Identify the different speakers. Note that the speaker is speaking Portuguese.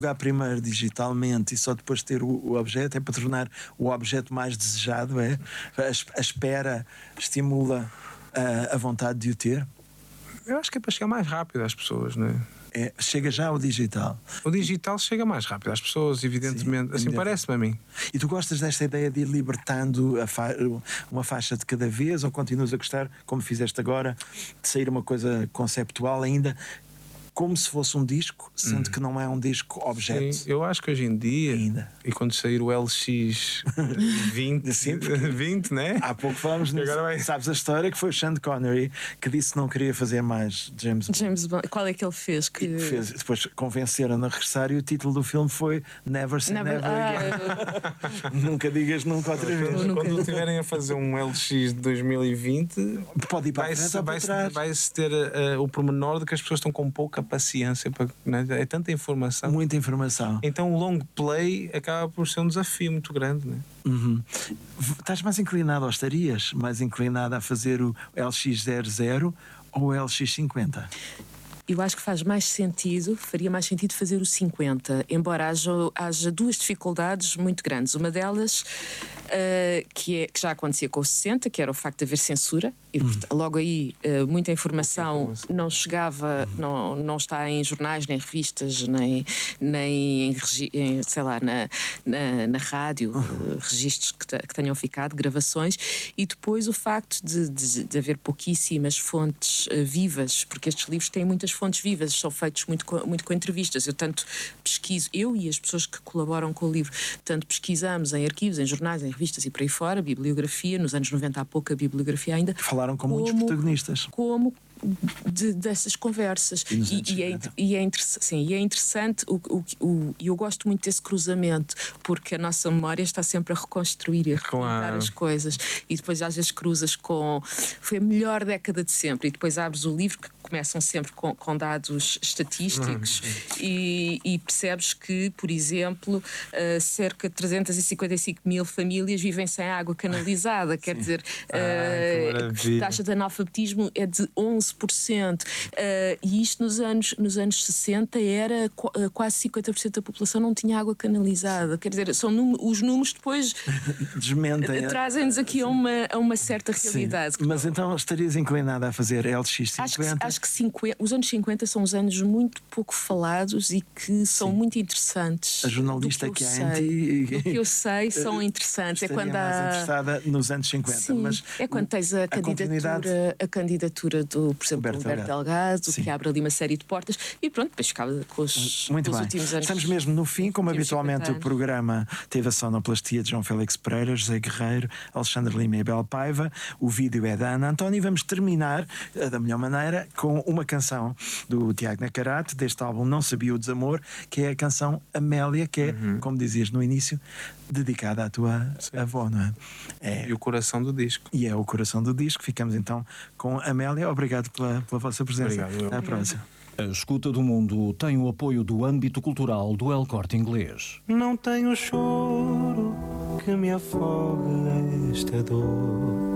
Speaker 1: Jogar primeiro digitalmente e só depois ter o objeto, é para tornar o objeto mais desejado, é? A espera estimula a vontade de o ter.
Speaker 2: Eu acho que é para chegar mais rápido às pessoas, não é?
Speaker 1: Chega já ao digital.
Speaker 2: O digital chega mais rápido às pessoas, evidentemente.
Speaker 1: Sim,
Speaker 2: assim parece-me a mim.
Speaker 1: E tu gostas desta ideia de ir libertando uma faixa de cada vez, ou continuas a gostar, como fizeste agora, de sair uma coisa conceptual ainda como se fosse um disco, sendo que não é um disco objeto?
Speaker 2: Sim, eu acho que hoje em dia,
Speaker 1: ainda.
Speaker 2: E quando sair o LX 20,
Speaker 1: Sim,
Speaker 2: 20, né?
Speaker 1: Há pouco falamos nisso. Sabes a história que foi o Sean Connery que disse que não queria fazer mais James
Speaker 3: Bond. Qual é que ele fez?
Speaker 1: Depois convenceram-no a regressar e o título do filme foi Never Say Never Again. Nunca digas nunca outra vez.
Speaker 2: Quando estiverem a fazer um LX de 2020,
Speaker 1: pode ir para
Speaker 2: vai-se ter o pormenor de que as pessoas estão com pouca paciência, né? É tanta informação.
Speaker 1: Muita informação.
Speaker 2: Então o long play acaba por ser um desafio muito grande, né?
Speaker 1: Estás mais inclinado, ou estarias mais inclinado a fazer o LX00 ou o LX50?
Speaker 3: Eu acho que faria mais sentido fazer o 50, embora haja duas dificuldades muito grandes. Uma delas, que já acontecia com o 60, que era o facto de haver censura, e logo aí muita informação não chegava, não está em jornais, nem revistas, nem sei lá, na rádio, registros que tenham ficado, gravações, e depois o facto de haver pouquíssimas fontes vivas, porque estes livros têm muitas fontes vivas, são feitos muito com entrevistas. Eu tanto pesquiso, eu e as pessoas que colaboram com o livro, tanto pesquisamos em arquivos, em jornais, em revistas e por aí fora, bibliografia, nos anos 90 há pouca bibliografia ainda.
Speaker 1: Falaram com muitos protagonistas.
Speaker 3: Dessas conversas e é interessante e eu gosto muito desse cruzamento, porque a nossa memória está sempre a reconstruir e a recontar as coisas, e depois às vezes cruzas com foi a melhor década de sempre, e depois abres o livro, que começam sempre com dados estatísticos, e percebes que, por exemplo, cerca de 355 mil famílias vivem sem água canalizada. Quer dizer, a taxa de analfabetismo é de 11%, e isto nos anos 60 era quase 50% da população não tinha água canalizada. Quer dizer, os números depois
Speaker 1: desmentem,
Speaker 3: trazem-nos aqui a uma certa realidade.
Speaker 1: Sim. Mas então estarias inclinada a fazer LX50?
Speaker 3: Acho que os anos 50 são uns anos muito pouco falados e que são muito interessantes.
Speaker 1: A jornalista que há em ti,
Speaker 3: do que eu sei, são interessantes.
Speaker 1: Estaria mais interessada nos anos 50.
Speaker 3: Sim,
Speaker 1: mas
Speaker 3: é quando tens a candidatura do, por exemplo, Humberto Delgado, que abre ali uma série de portas, e pronto, depois ficava com os últimos anos.
Speaker 1: Estamos mesmo no fim, como habitualmente o programa teve a sonoplastia de João Félix Pereira, José Guerreiro, Alexandre Lima e Abel Paiva, o vídeo é da Ana Antónia, e vamos terminar da melhor maneira com uma canção do Tiago Nacarate, deste álbum Não Sabia o Desamor, que é a canção Amélia, que é, como dizias no início, dedicada à tua avó, não é?
Speaker 2: E o coração do disco.
Speaker 1: E é o coração do disco. Ficamos então com Amélia. Obrigado pela vossa presença.
Speaker 2: Obrigado.
Speaker 1: Até à próxima.
Speaker 4: A Escuta do Mundo tem o apoio do âmbito cultural do El Corte Inglês.
Speaker 5: Não tenho choro que me afogue esta dor.